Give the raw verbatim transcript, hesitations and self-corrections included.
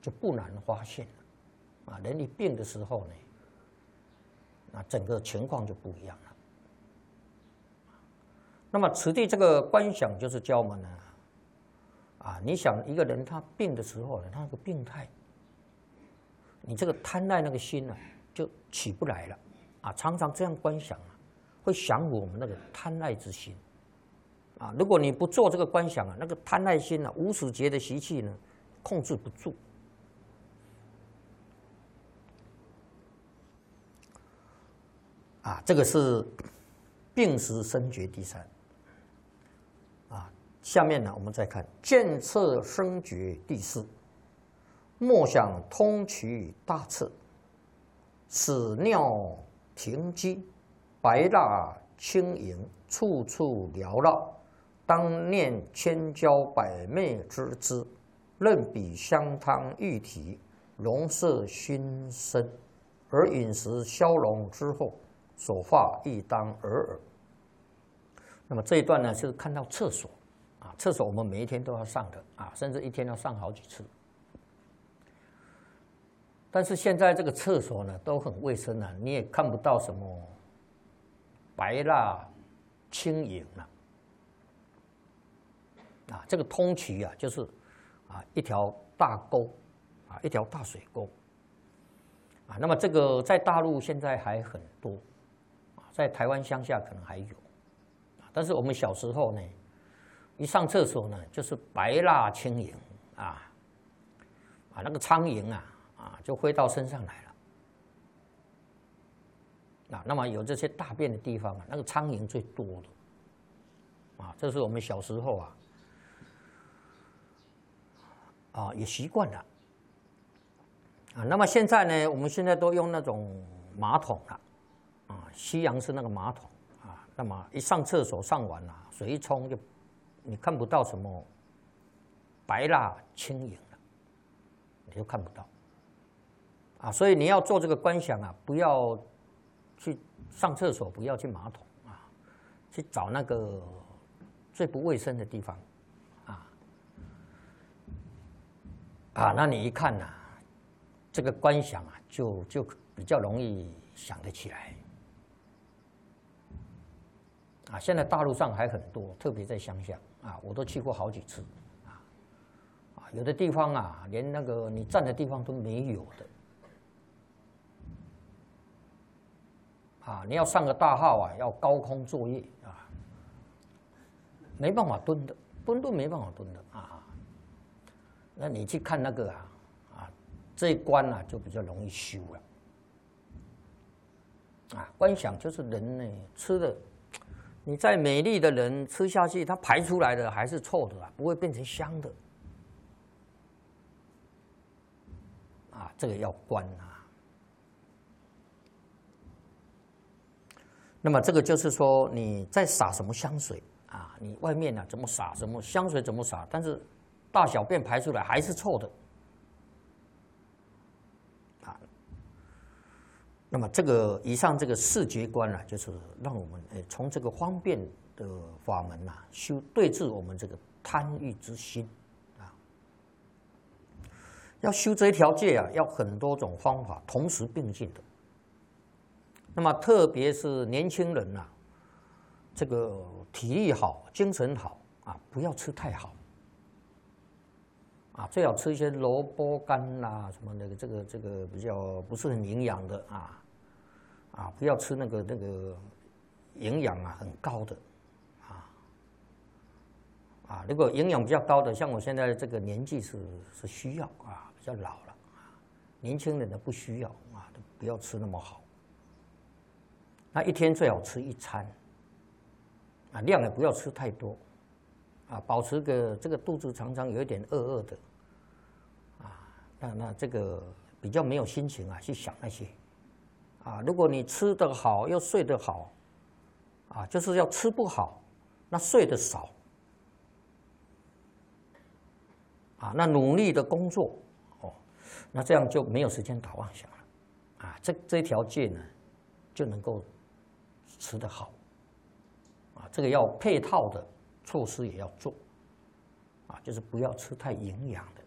就不难发现了。啊，人一病的时候呢，那整个情况就不一样了。那么此地这个观想就是教我们呢，啊，你想一个人他病的时候呢，他那个病态，你这个贪爱那个心呢、啊，就起不来了。啊，常常这样观想啊，会降服我们那个贪爱之心。啊，如果你不做这个观想啊，那个贪爱心啊，无始劫的习气呢，控制不住。啊，这个是病时生觉第三。啊，下面呢，我们再看见彻生觉第四。莫想通衢大彻，屎尿停机，白蜡轻盈，处处缭绕。当念千娇百媚之姿，任比香汤玉体，容摄熏身。而饮食消融之后，手发亦当尔尔。那么这一段呢，是看到厕所啊，厕所我们每一天都要上的啊，甚至一天要上好几次。但是现在这个厕所呢，都很卫生啊，你也看不到什么白蜡轻盈了。啊，这个通衢啊，就是啊一条大沟，啊一条大水沟。啊，那么这个在大陆现在还很多，啊，在台湾乡下可能还有，啊，但是我们小时候呢，一上厕所呢，就是白蜡轻盈啊，啊那个苍蝇啊。啊，就飞到身上来了。啊，那么有这些大便的地方啊，那个苍蝇最多的。啊，这是我们小时候啊，啊也习惯了。啊，那么现在呢，我们现在都用那种马桶了。啊，西洋式那个马桶啊，那么一上厕所上完了，水一冲就，你看不到什么白蜡轻盈了，你就看不到。啊，所以你要做这个观想啊，不要去上厕所，不要去马桶啊，去找那个最不卫生的地方，啊，啊，那你一看呐、啊，这个观想啊，就就比较容易想得起来。啊，现在大陆上还很多，特别在乡下啊，我都去过好几次，啊，啊，有的地方啊，连那个你站的地方都没有的。啊，你要上个大号啊，要高空作业啊，没办法蹲的，蹲都没办法蹲的啊。那你去看那个啊，啊，这一关啊就比较容易修了。啊，观想就是人呢吃的，你再美丽的人吃下去，它排出来的还是臭的啊，不会变成香的。啊，这个要观啊。那么这个就是说，你在撒什么香水啊？你外面呢、啊、怎么撒，什么香水怎么撒，但是大小便排出来还是臭的，啊。那么这个以上这个视觉观呢、啊，就是让我们诶从这个方便的法门呐、啊，修对治我们这个贪欲之心啊。要修这一条戒啊，要很多种方法同时并进的。那么特别是年轻人呐、啊，这个体力好、精神好啊，不要吃太好啊，最好吃一些萝卜干啦、什么那个这个这个比较不是很营养的啊啊，不要吃那个那个营养啊很高的啊啊，如果营养比较高的，像我现在这个年纪是是需要啊，比较老了啊，年轻人呢不需要啊，不要吃那么好。那一天最好吃一餐，啊，量也不要吃太多，啊，保持个这个肚子常常有一点饿饿的，啊，那那这个比较没有心情啊去想那些，啊，如果你吃得好又睡得好，啊，就是要吃不好，那睡得少，啊，那努力的工作，哦，那这样就没有时间打妄想了，啊，这这一条戒呢就能够吃得好，啊，这个要配套的措施也要做，啊，就是不要吃太营养的。